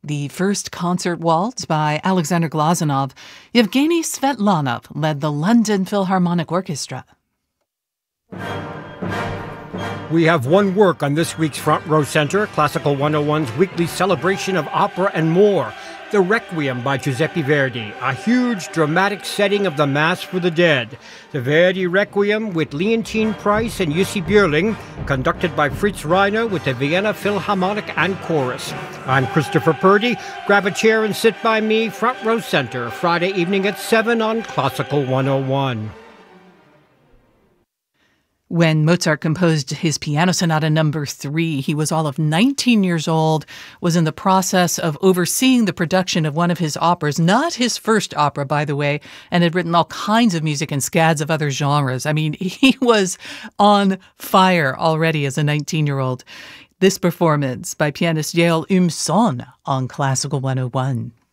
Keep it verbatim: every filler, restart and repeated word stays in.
The first concert waltz by Alexander Glazunov, Yevgeny Svetlanov led the London Philharmonic Orchestra. We have one work on this week's Front Row Center, Classical one oh one's weekly celebration of opera and more. The Requiem by Giuseppe Verdi, a huge dramatic setting of the Mass for the Dead. The Verdi Requiem with Leontine Price and Jussi Björling, conducted by Fritz Reiner with the Vienna Philharmonic and Chorus. I'm Christopher Purdy. Grab a chair and sit by me, Front Row Center, Friday evening at seven on Classical one oh one. When Mozart composed his Piano Sonata number three, he was all of nineteen years old, was in the process of overseeing the production of one of his operas, not his first opera, by the way, and had written all kinds of music and scads of other genres. I mean, he was on fire already as a nineteen-year-old. This performance by pianist Yael Umson on Classical one oh one.